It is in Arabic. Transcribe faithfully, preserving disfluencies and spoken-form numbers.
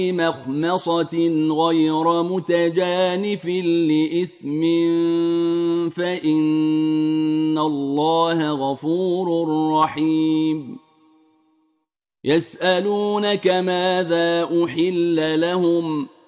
مخمصة غير متجانف لإثم فإن الله غفور رحيم يسألونك ماذا أحل لهم